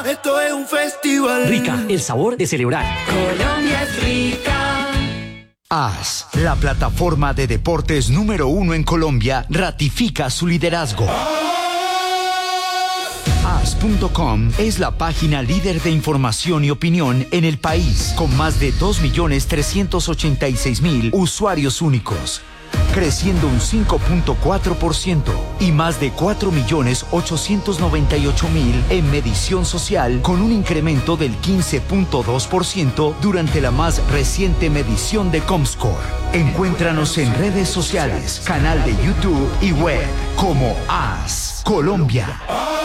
Esto es un festival. Rica, el sabor de celebrar. Colombia es rica. AS, la plataforma de deportes número 1 en Colombia, ratifica su liderazgo. AS.com es la página líder de información y opinión en el país, con más de 2.386.000 usuarios únicos, creciendo un 5.4% y más de 4.898.000 en medición social, con un incremento del 15.2% durante la más reciente medición de Comscore. Encuéntranos en redes sociales, canal de YouTube y web como AS Colombia.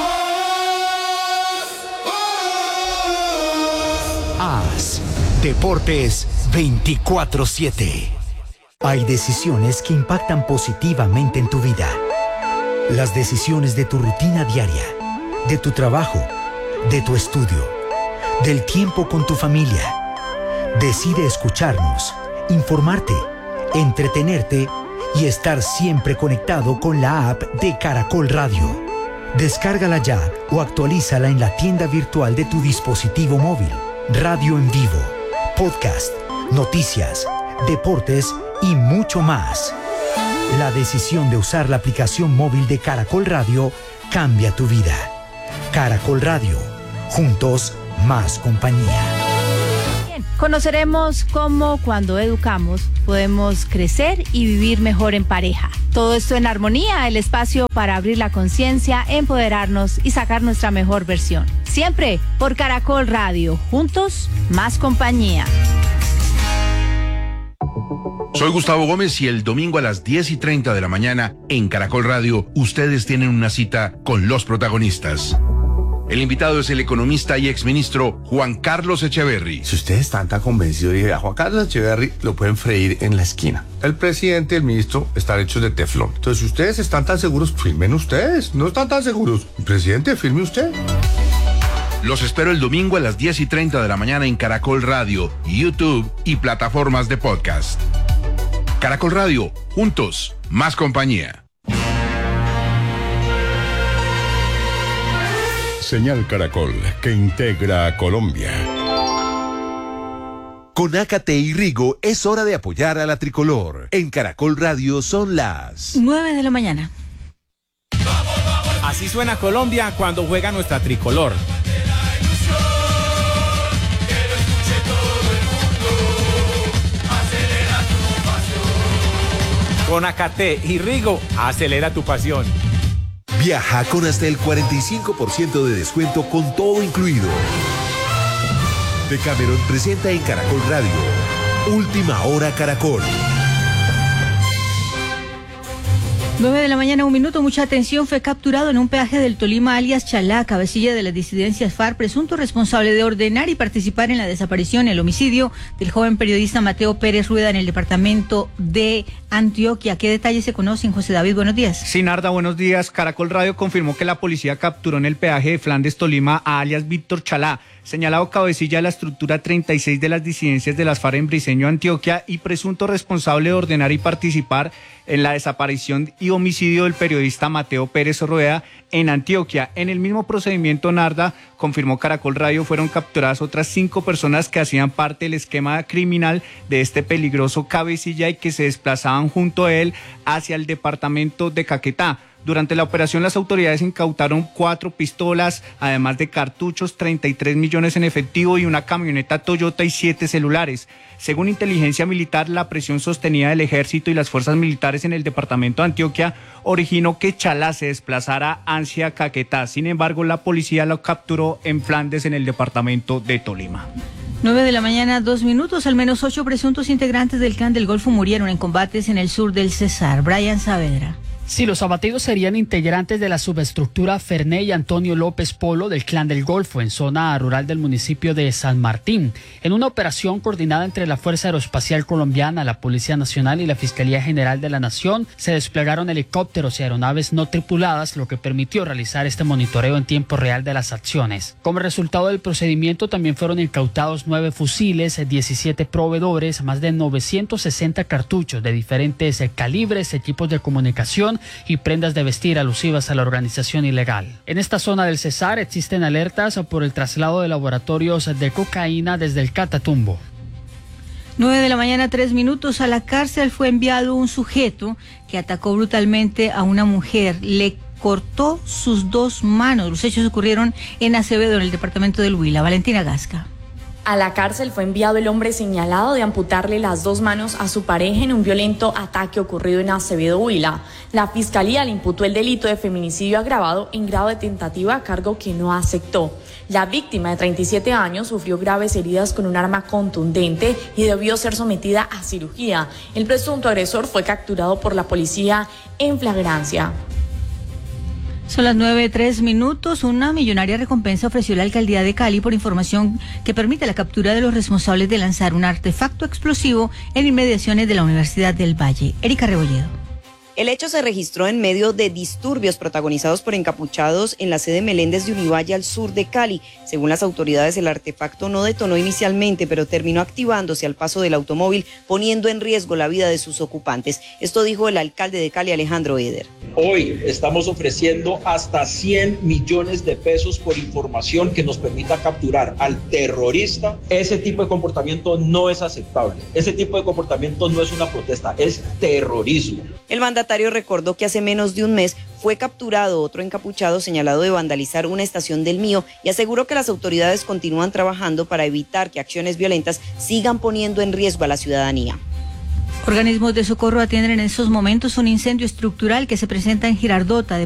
AS Deportes 24/7. Hay decisiones que impactan positivamente en tu vida. Las decisiones de tu rutina diaria, de tu trabajo, de tu estudio, del tiempo con tu familia. Decide escucharnos, informarte, entretenerte y estar siempre conectado con la app de Caracol Radio. Descárgala ya o actualízala en la tienda virtual de tu dispositivo móvil. Radio en vivo, podcast, noticias, deportes y mucho más. La decisión de usar la aplicación móvil de Caracol Radio cambia tu vida. Caracol Radio, juntos más compañía. Bien, conoceremos cómo cuando educamos podemos crecer y vivir mejor en pareja. Todo esto en Armonía, el espacio para abrir la conciencia, empoderarnos y sacar nuestra mejor versión. Siempre por Caracol Radio, juntos más compañía. Soy Gustavo Gómez y el domingo a las 10:30 de la mañana en Caracol Radio, ustedes tienen una cita con los protagonistas. El invitado es el economista y exministro Juan Carlos Echeverry. Si ustedes están tan convencidos, dije, a Juan Carlos Echeverry lo pueden freír en la esquina. El presidente y el ministro están hechos de teflón. Entonces, si ustedes están tan seguros, firmen ustedes. No están tan seguros. Presidente, firme usted. Los espero el domingo a las 10:30 de la mañana en Caracol Radio, YouTube y plataformas de podcast. Caracol Radio, juntos, más compañía. Señal Caracol, que integra a Colombia. Con Ácate y Rigo es hora de apoyar a la tricolor. En Caracol Radio son las 9 de la mañana. Así suena Colombia cuando juega nuestra tricolor. Con Ácate y Rigo, acelera tu pasión. Viaja con hasta el 45% de descuento con todo incluido. Decameron presenta en Caracol Radio Última Hora Caracol. 9 de la mañana, 1 minuto, mucha atención. Fue capturado en un peaje del Tolima, alias Chalá, cabecilla de las disidencias FARC, presunto responsable de ordenar y participar en la desaparición y el homicidio del joven periodista Mateo Pérez Rueda en el departamento de Antioquia. ¿Qué detalles se conocen, José David? Buenos días. Sí, Narda, buenos días. Caracol Radio confirmó que la policía capturó en el peaje de Flandes, Tolima, a alias Víctor Chalá, señalado cabecilla de la estructura 36 de las disidencias de las FARC en Briceño, Antioquia, y presunto responsable de ordenar y participar en la desaparición y homicidio del periodista Mateo Pérez Rueda en Antioquia. En el mismo procedimiento, Narda, confirmó Caracol Radio, fueron capturadas otras 5 personas que hacían parte del esquema criminal de este peligroso cabecilla y que se desplazaban junto a él hacia el departamento de Caquetá. Durante la operación, las autoridades incautaron 4 pistolas, además de cartuchos, 33 millones en efectivo y una camioneta Toyota y 7 celulares. Según inteligencia militar, la presión sostenida del ejército y las fuerzas militares en el departamento de Antioquia originó que Chalá se desplazara hacia Caquetá. Sin embargo, la policía lo capturó en Flandes, en el departamento de Tolima. 9 de la mañana, 2 minutos. Al menos 8 presuntos integrantes del Clan del Golfo murieron en combates en el sur del Cesar. Brian Saavedra. Sí, los abatidos serían integrantes de la subestructura Ferné y Antonio López Polo del Clan del Golfo en zona rural del municipio de San Martín. En una operación coordinada entre la Fuerza Aeroespacial Colombiana, la Policía Nacional y la Fiscalía General de la Nación, se desplegaron helicópteros y aeronaves no tripuladas, lo que permitió realizar este monitoreo en tiempo real de las acciones. Como resultado del procedimiento, también fueron incautados 9 fusiles, 17 proveedores, más de 960 cartuchos de diferentes calibres, equipos de comunicación comunicación y prendas de vestir alusivas a la organización ilegal. En esta zona del Cesar existen alertas por el traslado de laboratorios de cocaína desde el Catatumbo. 9 de la mañana, 3 minutos. A la cárcel fue enviado un sujeto que atacó brutalmente a una mujer. Le cortó sus 2 manos. Los hechos ocurrieron en Acevedo, en el departamento del Huila. Valentina Gasca. A la cárcel fue enviado el hombre señalado de amputarle las 2 manos a su pareja en un violento ataque ocurrido en Acevedo, Huila. La fiscalía le imputó el delito de feminicidio agravado en grado de tentativa, cargo que no aceptó. La víctima de 37 años sufrió graves heridas con un arma contundente y debió ser sometida a cirugía. El presunto agresor fue capturado por la policía en flagrancia. Son las 9:03 minutos. Una millonaria recompensa ofreció la alcaldía de Cali por información que permite la captura de los responsables de lanzar un artefacto explosivo en inmediaciones de la Universidad del Valle. Erika Rebolledo. El hecho se registró en medio de disturbios protagonizados por encapuchados en la sede Meléndez de Univalle, al sur de Cali. Según las autoridades, el artefacto no detonó inicialmente, pero terminó activándose al paso del automóvil, poniendo en riesgo la vida de sus ocupantes. Esto dijo el alcalde de Cali, Alejandro Eder. Hoy estamos ofreciendo hasta 100 millones de pesos por información que nos permita capturar al terrorista. Ese tipo de comportamiento no es aceptable. Ese tipo de comportamiento no es una protesta, es terrorismo. El mandatario recordó que hace menos de un mes fue capturado otro encapuchado señalado de vandalizar una estación del Mío y aseguró que las autoridades continúan trabajando para evitar que acciones violentas sigan poniendo en riesgo a la ciudadanía. Organismos de socorro atienden en estos momentos un incendio estructural que se presenta en Girardota,